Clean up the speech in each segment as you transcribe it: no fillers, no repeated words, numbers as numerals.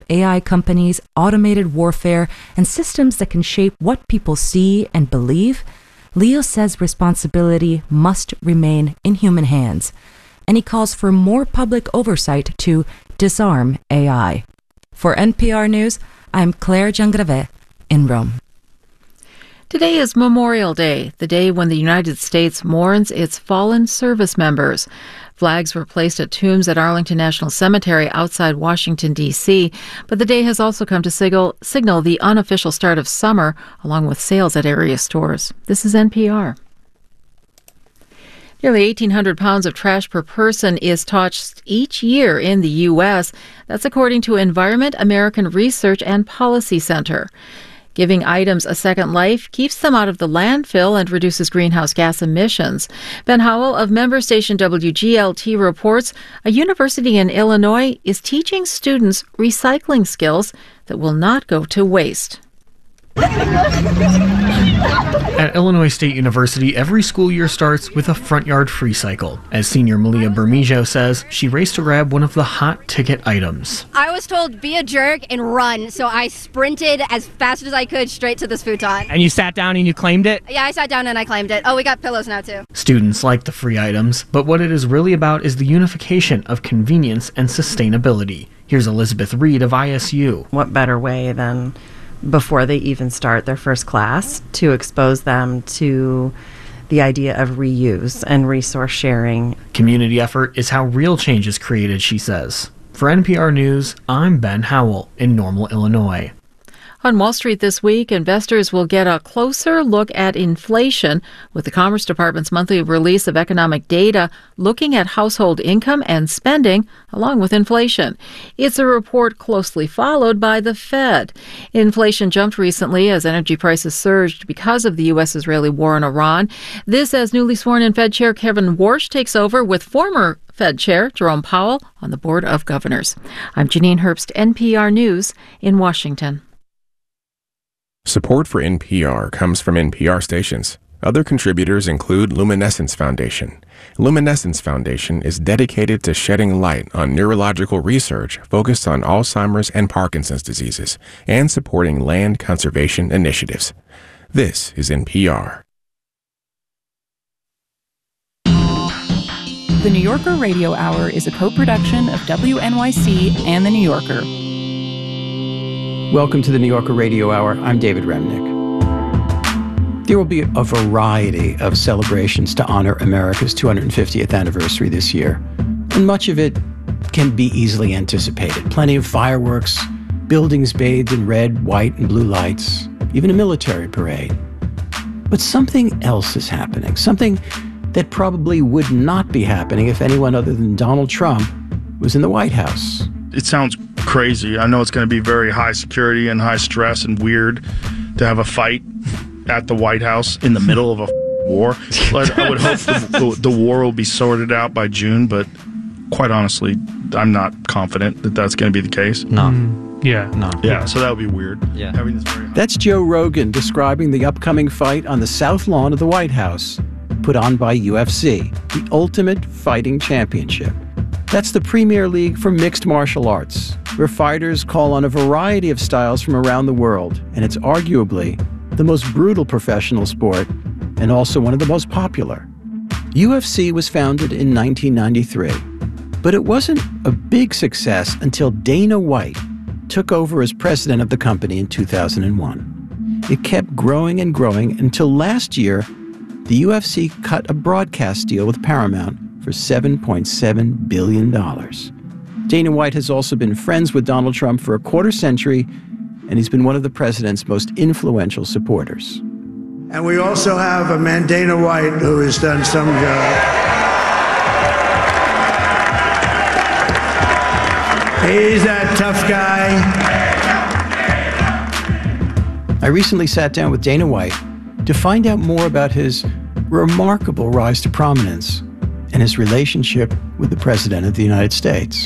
AI companies, automated warfare, and systems that can shape what people see and believe, Leo says responsibility must remain in human hands, and he calls for more public oversight to disarm AI. For NPR News, I'm Claire Giangrave in Rome. Today is Memorial Day, the day when the United States mourns its fallen service members. Flags were placed at tombs at Arlington National Cemetery outside Washington, D.C., but the day has also come to signal the unofficial start of summer, along with sales at area stores. This is NPR. Nearly 1,800 pounds of trash per person is tossed each year in the U.S. That's according to Environment American Research and Policy Center. Giving items a second life keeps them out of the landfill and reduces greenhouse gas emissions. Ben Howell of member station WGLT reports a university in Illinois is teaching students recycling skills that will not go to waste. At Illinois State University, every school year starts with a front yard free cycle. As senior Malia Bermejo says, she raced to grab one of the hot ticket items. I was told, be a jerk and run, so I sprinted as fast as I could straight to this futon. And you sat down and you claimed it? Yeah, I sat down and I claimed it. Oh, we got pillows now, too. Students like the free items, but what it is really about is the unification of convenience and sustainability. Here's Elizabeth Reed of ISU. What better way than before they even start their first class to expose them to the idea of reuse and resource sharing. Community effort is how real change is created, she says. For NPR News, I'm Ben Howell in Normal, Illinois. On Wall Street this week, investors will get a closer look at inflation with the Commerce Department's monthly release of economic data looking at household income and spending along with inflation. It's a report closely followed by the Fed. Inflation jumped recently as energy prices surged because of the U.S.-Israeli war in Iran. This as newly sworn-in Fed Chair Kevin Warsh takes over with former Fed Chair Jerome Powell on the Board of Governors. I'm Janine Herbst, NPR News in Washington. Support for NPR comes from NPR stations. Other contributors include Luminescence Foundation. Luminescence Foundation is dedicated to shedding light on neurological research focused on Alzheimer's and Parkinson's diseases and supporting land conservation initiatives. This is NPR. The New Yorker Radio Hour is a co-production of WNYC and The New Yorker. Welcome to the New Yorker Radio Hour. I'm David Remnick. There will be a variety of celebrations to honor America's 250th anniversary this year, and much of it can be easily anticipated. Plenty of fireworks, buildings bathed in red, white, and blue lights, even a military parade. But something else is happening, something that probably would not be happening if anyone other than Donald Trump was in the White House. It sounds crazy. I know it's going to be very high security and high stress and weird to have a fight at the White House in the middle of a war. But I would hope the war will be sorted out by June, but quite honestly, I'm not confident that that's going to be the case. No. Yeah, so that would be weird. Yeah. That's Joe Rogan describing the upcoming fight on the South Lawn of the White House, put on by UFC, the Ultimate Fighting Championship. That's the Premier League for mixed martial arts, where fighters call on a variety of styles from around the world, and it's arguably the most brutal professional sport and also one of the most popular. UFC was founded in 1993, but it wasn't a big success until Dana White took over as president of the company in 2001. It kept growing and growing until last year, the UFC cut a broadcast deal with Paramount for $7.7 billion. Dana White has also been friends with Donald Trump for a quarter century, and he's been one of the president's most influential supporters. And we also have a man, Dana White, who has done some he's that tough guy. I recently sat down with Dana White to find out more about his remarkable rise to prominence and his relationship with the President of the United States.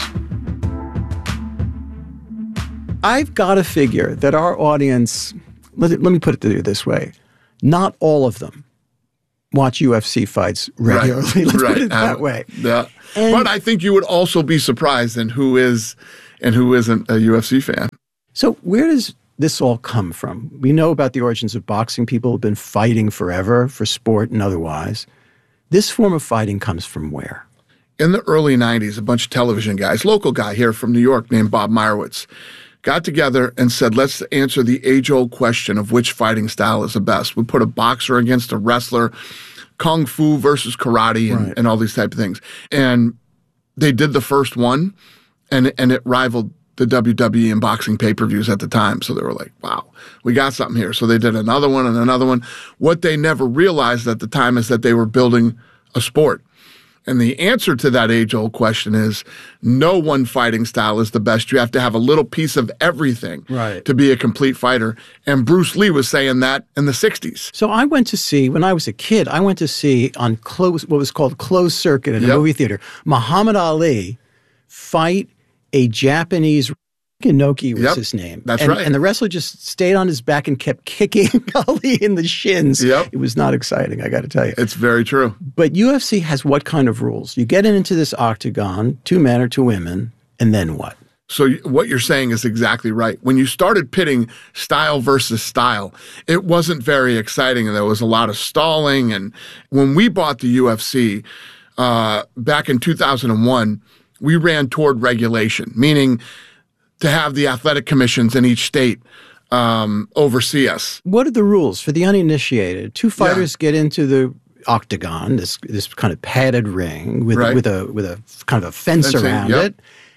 I've got to figure that our audience, let me put it this way, not all of them watch UFC fights regularly. Let's put it that way. Yeah. But I think you would also be surprised in who is and who isn't a UFC fan? So where does this all come from? We know about the origins of boxing. People have been fighting forever for sport and otherwise. This form of fighting comes from where? In the early 90s, a bunch of television guys, local guy here from New York named Bob Meyerowitz, got together and said, let's answer the age-old question of which fighting style is the best. We put a boxer against a wrestler, kung fu versus karate, and all these type of things. And they did the first one, and it rivaled the WWE and boxing pay-per-views at the time. So they were like, wow, we got something here. So they did another one and another one. What they never realized at the time is that they were building a sport. And the answer to that age-old question is no one fighting style is the best. You have to have a little piece of everything to be a complete fighter. And Bruce Lee was saying that in the 60s. So I went to see, when I was a kid, I went to see on what was called closed circuit in a movie theater, Muhammad Ali fight a Japanese, Inoki was his name. That's right. And the wrestler just stayed on his back and kept kicking Ali in the shins. It was not exciting, I got to tell you. It's very true. But UFC has what kind of rules? You get into this octagon, 2 men or 2 women, and then what? So what you're saying is exactly right. When you started pitting style versus style, it wasn't very exciting, and there was a lot of stalling. And when we bought the UFC back in 2001, we ran toward regulation, meaning to have the athletic commissions in each state oversee us. What are the rules for the uninitiated? 2 fighters get into the octagon, this kind of padded ring with a kind of a fence around it.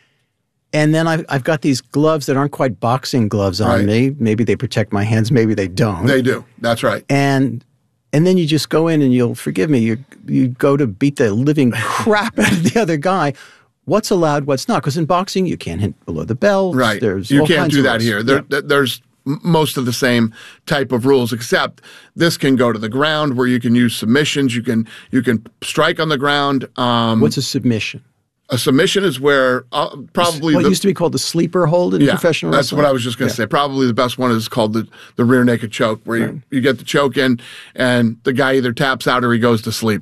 And then I've got these gloves that aren't quite boxing gloves on me. Maybe they protect my hands, maybe they don't. They do. That's right. And then you just go in and you'll forgive me, you go to beat the living crap out of the other guy. What's allowed, what's not? Because in boxing, you can't hit below the belt. Right. There's you all can't kinds do of that rules. here. There's most of the same type of rules, except this can go to the ground where you can use submissions. You can strike on the ground. What's a submission? A submission is where probably what used to be called the sleeper hold in professional wrestling. That's what I was just going to say. Probably the best one is called the rear naked choke, where you get the choke in and the guy either taps out or he goes to sleep.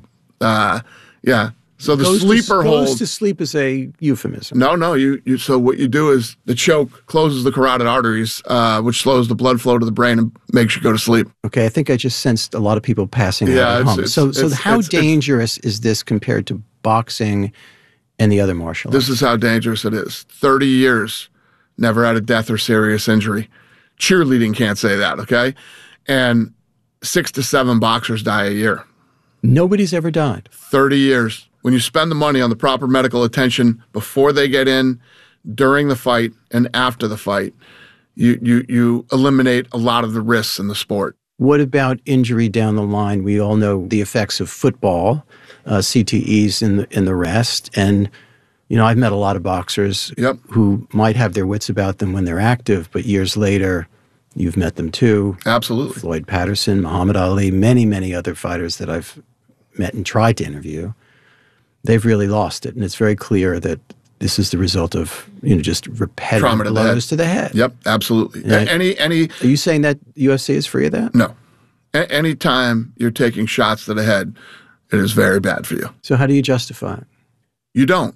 So the sleeper hold. Goes to sleep is a euphemism. No. You. So what you do is the choke closes the carotid arteries, which slows the blood flow to the brain and makes you go to sleep. Okay, I think I just sensed a lot of people passing out at home. So how dangerous is this compared to boxing and the other martial arts? This is how dangerous it is. 30 years, never had a death or serious injury. Cheerleading can't say that, okay? And 6 to 7 boxers die a year. Nobody's ever died. 30 years. When you spend the money on the proper medical attention before they get in, during the fight, and after the fight, you eliminate a lot of the risks in the sport. What about injury down the line? We all know the effects of football, CTEs and the rest. And, I've met a lot of boxers who might have their wits about them when they're active, but years later, you've met them too. Absolutely. Floyd Patterson, Muhammad Ali, many, many other fighters that I've met and tried to interview. They've really lost it. And it's very clear that this is the result of, just repetitive blows to the head. Yep, absolutely. Are you saying that UFC is free of that? No. Anytime you're taking shots to the head, it is very bad for you. So how do you justify it? You don't.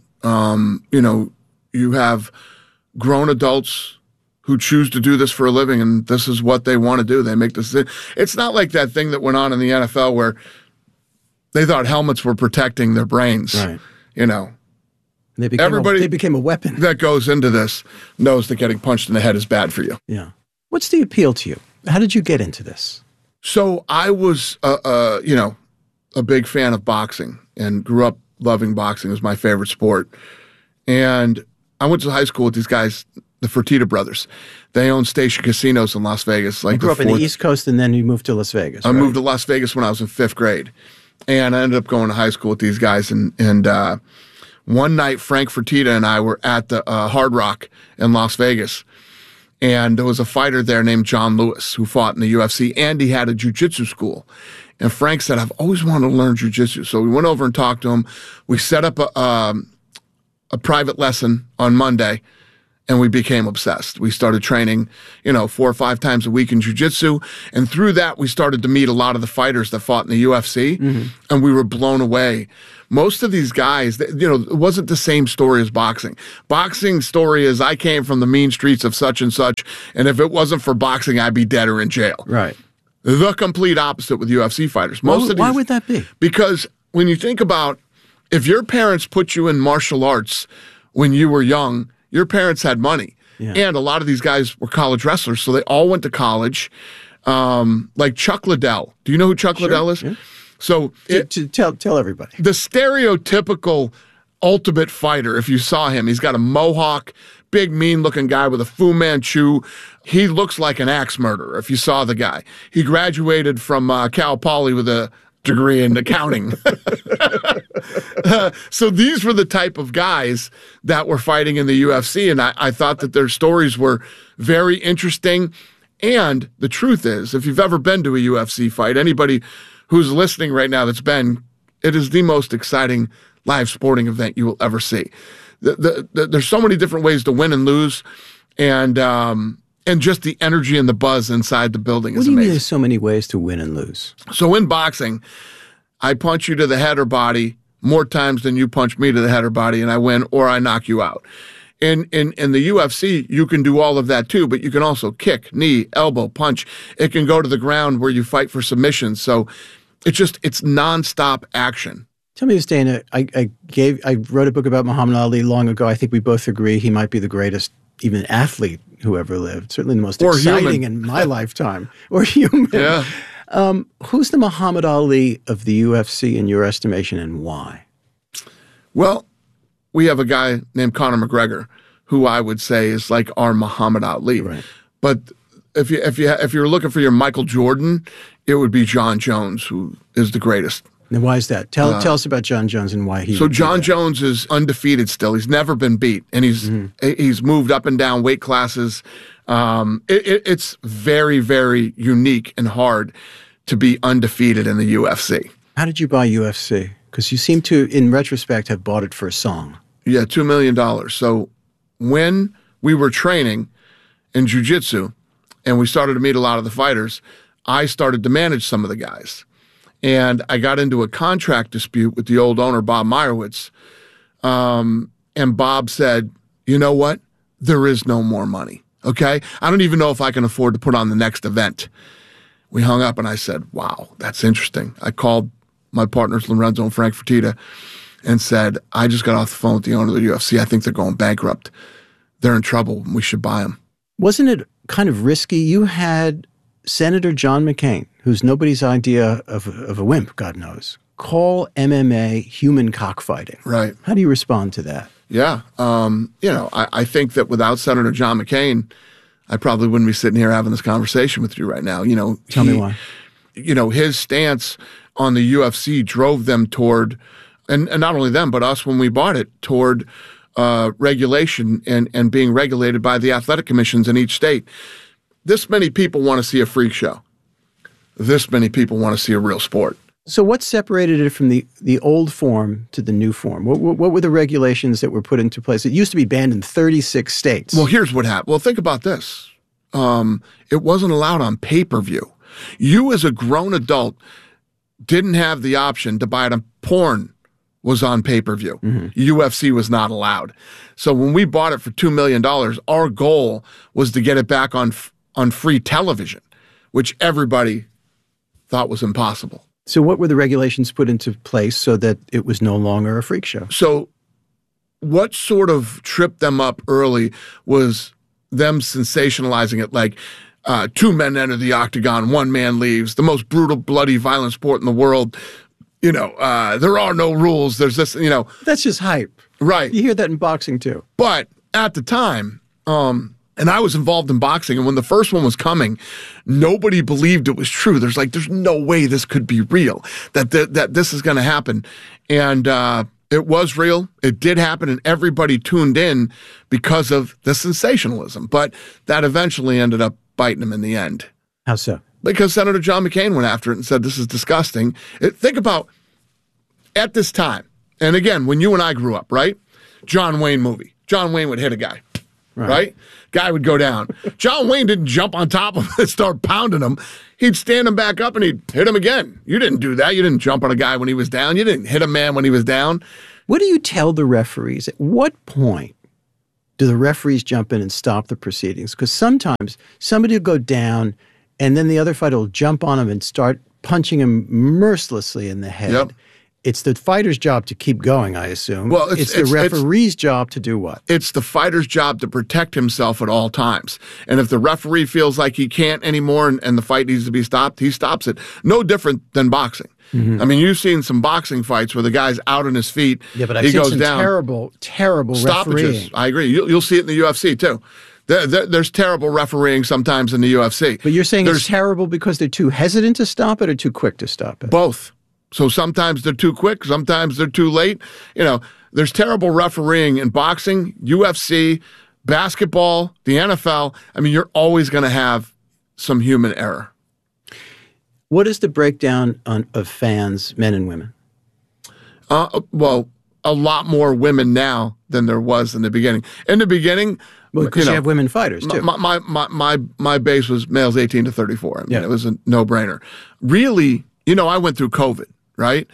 You have grown adults who choose to do this for a living, and this is what they want to do. They make this. It's not like that thing that went on in the NFL where they thought helmets were protecting their brains. Right. Everybody they became a weapon. That goes into this knows that getting punched in the head is bad for you. Yeah. What's the appeal to you? How did you get into this? So I was, a big fan of boxing and grew up loving boxing. It was my favorite sport. And I went to high school with these guys, the Fertitta brothers. They owned Station Casinos in Las Vegas. You grew up in the East Coast and then you moved to Las Vegas. I moved to Las Vegas when I was in 5th grade. And I ended up going to high school with these guys. And one night, Frank Fertitta and I were at the Hard Rock in Las Vegas. And there was a fighter there named John Lewis who fought in the UFC, and he had a jiu-jitsu school. And Frank said, I've always wanted to learn jiu-jitsu. So we went over and talked to him. We set up a private lesson on Monday, and we became obsessed. We started training, 4 or 5 times a week in jiu-jitsu. And through that, we started to meet a lot of the fighters that fought in the UFC, and we were blown away. Most of these guys, it wasn't the same story as boxing. Boxing story is I came from the mean streets of such and such, and if it wasn't for boxing, I'd be dead or in jail. Right. The complete opposite with UFC fighters. Why would that be? Because when you think about if your parents put you in martial arts when you were young, your parents had money. Yeah. And a lot of these guys were college wrestlers, so they all went to college. Like Chuck Liddell. Do you know who Chuck Liddell is? Yeah. So tell everybody. The stereotypical ultimate fighter, if you saw him, he's got a mohawk, big mean-looking guy with a Fu Manchu. He looks like an axe murderer if you saw the guy. He graduated from Cal Poly with a degree in accounting. So these were the type of guys that were fighting in the UFC, and I thought that their stories were very interesting. And the truth is, if you've ever been to a UFC fight, anybody who's listening right now it is the most exciting live sporting event you will ever see. There's so many different ways to win and lose, and just the energy and the buzz inside the building is amazing. What do you mean there's so many ways to win and lose? So in boxing, I punch you to the head or body more times than you punch me to the head or body, and I win, or I knock you out. In the UFC, you can do all of that too, but you can also kick, knee, elbow, punch. It can go to the ground where you fight for submissions. So it's nonstop action. Tell me this, Dana. I wrote a book about Muhammad Ali long ago. I think we both agree he might be the greatest, even athlete who ever lived. Certainly the most exciting in my lifetime. Or human. Yeah. Who's the Muhammad Ali of the UFC in your estimation, and why? Well, we have a guy named Conor McGregor, who I would say is like our Muhammad Ali. Right. But if you're looking for your Michael Jordan, it would be John Jones, who is the greatest. And why is that? Tell us about John Jones and why he. So John Jones is undefeated still. He's never been beat, and he's moved up and down weight classes. It's very, very unique and hard to be undefeated in the UFC. How did you buy UFC? Because you seem to, in retrospect, have bought it for a song. Yeah, $2 million. So when we were training in jiu-jitsu and we started to meet a lot of the fighters, I started to manage some of the guys. And I got into a contract dispute with the old owner, Bob Meyerowitz. And Bob said, you know what? There is no more money, okay? I don't even know if I can afford to put on the next event. We hung up and I said, wow, that's interesting. I called my partners, Lorenzo and Frank Fertitta, and said, I just got off the phone with the owner of the UFC. I think they're going bankrupt. They're in trouble. We should buy them. Wasn't it kind of risky? You had Senator John McCain, who's nobody's idea of a wimp, God knows, call MMA human cockfighting. Right. How do you respond to that? Yeah. I think that without Senator John McCain, I probably wouldn't be sitting here having this conversation with you right now. Tell me why. His stance on the UFC drove them toward, and not only them, but us when we bought it, toward regulation and being regulated by the athletic commissions in each state. This many people want to see a freak show. This many people want to see a real sport. So what separated it from the old form to the new form? What were the regulations that were put into place? It used to be banned in 36 states. Well, here's what happened. Well, think about this. It wasn't allowed on pay-per-view. You as a grown adult didn't have the option to buy it on porn was on pay-per-view. UFC was not allowed. So when we bought it for $2 million, our goal was to get it back on free television, which everybody thought was impossible. So what were the regulations put into place so that it was no longer a freak show? So what sort of tripped them up early was them sensationalizing it like 2 men enter the octagon, 1 man leaves, the most brutal, bloody, violent sport in the world. There are no rules. There's this, That's just hype. Right. You hear that in boxing too. But at the time, and I was involved in boxing, and when the first one was coming, nobody believed it was true. There's no way this could be real, that this is going to happen. And it was real. It did happen, and everybody tuned in because of the sensationalism. But that eventually ended up biting them in the end. How so? Because Senator John McCain went after it and said, this is disgusting. Think about, at this time, and again, when you and I grew up, right? John Wayne movie. John Wayne would hit a guy. right? Guy would go down. John Wayne didn't jump on top of him and start pounding him. He'd stand him back up and he'd hit him again. You didn't do that. You didn't jump on a guy when he was down. You didn't hit a man when he was down. What do you tell the referees? At what point do the referees jump in and stop the proceedings? Because sometimes somebody will go down and then the other fighter will jump on him and start punching him mercilessly in the head. Yep. It's the fighter's job to keep going, I assume. Well, it's the referee's job to do what? It's the fighter's job to protect himself at all times. And if the referee feels like he can't anymore and the fight needs to be stopped, he stops it. No different than boxing. I mean, you've seen some boxing fights where the guy's out on his feet. Yeah, but I've seen some terrible stoppages. refereeing. I agree. You'll see it in the UFC too. There's terrible refereeing sometimes in the UFC. But you're saying it's terrible because they're too hesitant to stop it or too quick to stop it? Both. So sometimes they're too quick, sometimes they're too late. You know, there's terrible refereeing in boxing, UFC, basketball, the NFL. I mean, you're always going to have some human error. What is the breakdown of fans, men and women? Well, a lot more women now than there was in the beginning. In the beginning, because you have women fighters too. My base was males 18 to 34. I mean, it was a no-brainer. Really, I went through COVID, right?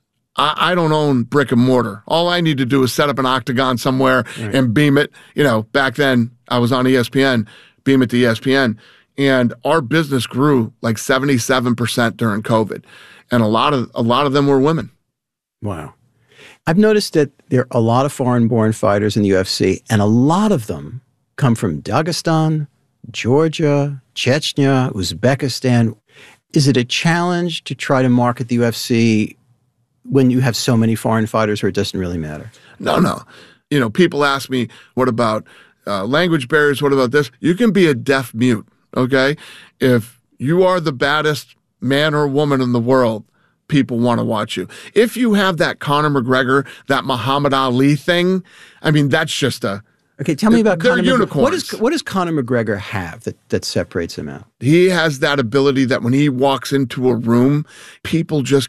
I don't own brick and mortar. All I need to do is set up an octagon somewhere and beam it. Back then I was on ESPN, beam it to ESPN. And our business grew like 77% during COVID. And a lot of them were women. Wow. I've noticed that there are a lot of foreign-born fighters in the UFC, and a lot of them come from Dagestan, Georgia, Chechnya, Uzbekistan. Is it a challenge to try to market the UFC when you have so many foreign fighters, or it doesn't really matter? No. People ask me, what about language barriers? What about this? You can be a deaf mute, okay? If you are the baddest man or woman in the world, people want to watch you. If you have that Conor McGregor, that Muhammad Ali thing, I mean, that's just Okay, tell me about Conor McGregor. Unicorns. What does Conor McGregor have that separates him out? He has that ability that when he walks into a room, people just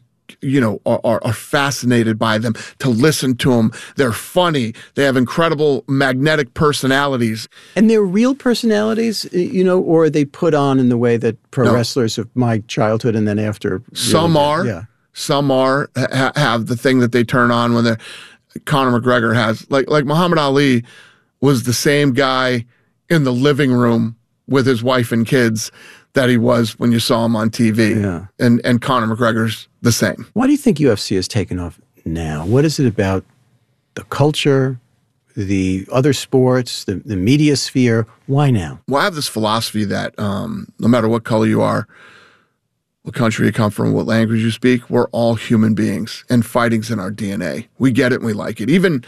are fascinated by them, to listen to them. They're funny. They have incredible magnetic personalities. And they're real personalities, or are they put on in the way that pro wrestlers of my childhood and then after? Some are. Yeah. Some have the thing that they turn on when Conor McGregor has. Like Muhammad Ali was the same guy in the living room with his wife and kids that he was when you saw him on TV. Yeah. And Conor McGregor's the same. Why do you think UFC has taken off now? What is it about the culture, the other sports, the media sphere? Why now? Well, I have this philosophy that no matter what color you are, what country you come from, what language you speak, we're all human beings, and fighting's in our DNA. We get it and we like it. Even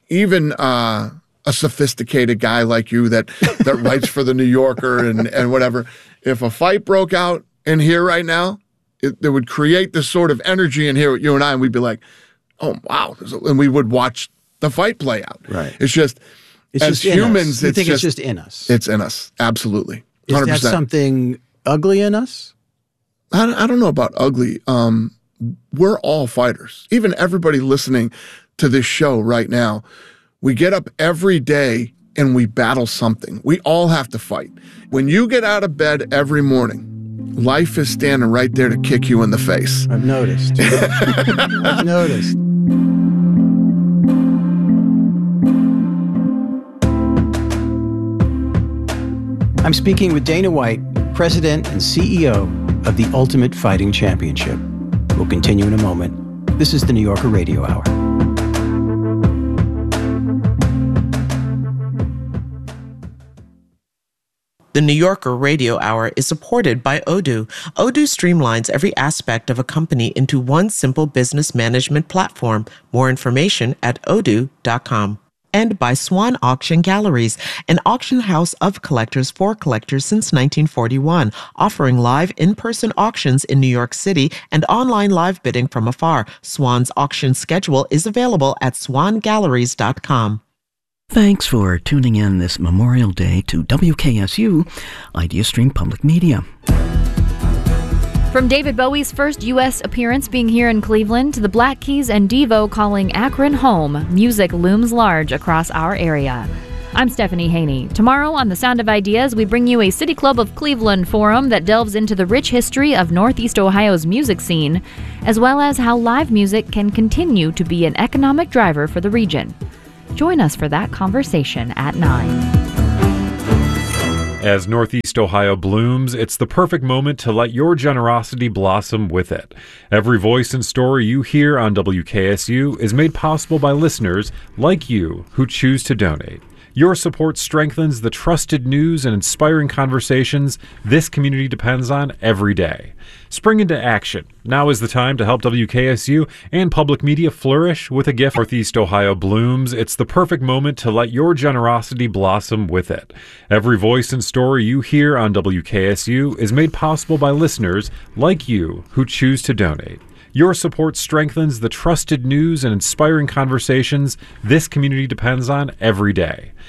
a sophisticated guy like you that writes for the New Yorker and whatever, if a fight broke out in here right now, it would create this sort of energy in here with you and I, and we'd be like, oh, wow. And we would watch the fight play out. Right. It's just humans, you think it's just in us? It's in us. Absolutely. 100%. Is that something ugly in us? I don't know about ugly. We're all fighters. Even everybody listening to this show right now, we get up every day and we battle something. We all have to fight. When you get out of bed every morning, life is standing right there to kick you in the face. I've noticed. I've noticed. I'm speaking with Dana White, President and CEO of the Ultimate Fighting Championship. We'll continue in a moment. This is the New Yorker Radio Hour. The New Yorker Radio Hour is supported by Odoo. Odoo streamlines every aspect of a company into one simple business management platform. More information at odoo.com. And by Swan Auction Galleries, an auction house of collectors for collectors since 1941, offering live in-person auctions in New York City and online live bidding from afar. Swan's auction schedule is available at swangalleries.com. Thanks for tuning in this Memorial Day to WKSU, IdeaStream Public Media. From David Bowie's first U.S. appearance being here in Cleveland to the Black Keys and Devo calling Akron home, music looms large across our area. I'm Stephanie Haney. Tomorrow on The Sound of Ideas, we bring you a City Club of Cleveland forum that delves into the rich history of Northeast Ohio's music scene, as well as how live music can continue to be an economic driver for the region. Join us for that conversation at 9. As Northeast Ohio blooms, it's the perfect moment to let your generosity blossom with it. Every voice and story you hear on WKSU is made possible by listeners like you who choose to donate. Your support strengthens the trusted news and inspiring conversations this community depends on every day. Spring into action. Now is the time to help WKSU and public media flourish with a gift. Northeast Ohio blooms. It's the perfect moment to let your generosity blossom with it. Every voice and story you hear on WKSU is made possible by listeners like you who choose to donate. Your support strengthens the trusted news and inspiring conversations this community depends on every day.